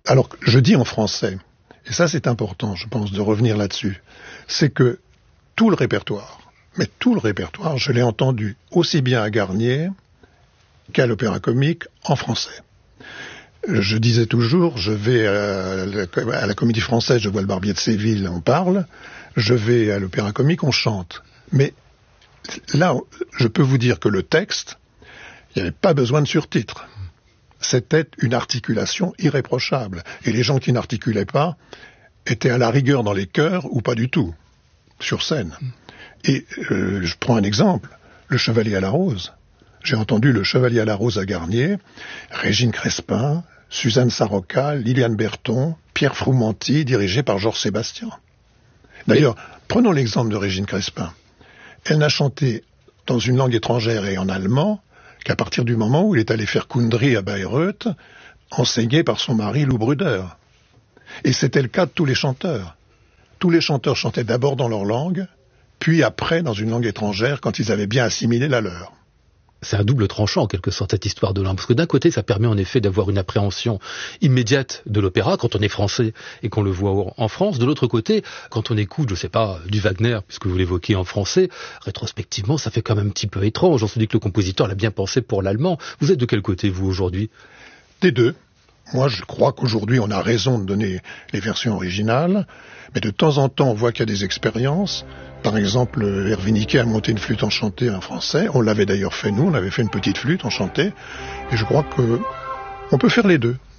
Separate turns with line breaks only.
Alors, je dis en français, et ça c'est important, je pense, de revenir là-dessus, c'est que tout le répertoire, mais tout le répertoire, je l'ai entendu aussi bien à Garnier qu'à l'Opéra Comique en français. Je disais toujours, je vais à la Comédie Française, je vois le Barbier de Séville, on parle, je vais à l'Opéra Comique, on chante. Mais là, je peux vous dire que le texte, il n'y avait pas besoin de surtitres. C'était une articulation irréprochable. Et les gens qui n'articulaient pas étaient à la rigueur dans les chœurs ou pas du tout, sur scène. Et je prends un exemple, le Chevalier à la Rose. J'ai entendu le Chevalier à la Rose à Garnier, Régine Crespin, Suzanne Sarroca, Liliane Berton, Pierre Froumenti, dirigé par Georges Sébastien. D'ailleurs, prenons l'exemple de Régine Crespin. Elle n'a chanté dans une langue étrangère et en allemand qu'à partir du moment où il est allé faire Kundry à Bayreuth, enseigné par son mari Lou Bruder. Et c'était le cas de tous les chanteurs. Tous les chanteurs chantaient d'abord dans leur langue, puis après dans une langue étrangère quand ils avaient bien assimilé la leur.
C'est un double tranchant en quelque sorte cette histoire de langue, parce que d'un côté ça permet en effet d'avoir une appréhension immédiate de l'opéra quand on est français et qu'on le voit en France. De l'autre côté, quand on écoute, je sais pas, du Wagner, puisque vous l'évoquez en français, rétrospectivement ça fait quand même un petit peu étrange. On se dit que le compositeur l'a bien pensé pour l'allemand. Vous êtes de quel côté vous aujourd'hui?
Des deux. Moi, je crois qu'aujourd'hui, on a raison de donner les versions originales, mais de temps en temps, on voit qu'il y a des expériences. Par exemple, Hervé Niquet a monté une flûte enchantée en français. On l'avait d'ailleurs fait, nous, on avait fait une petite flûte enchantée. Et je crois que on peut faire les deux.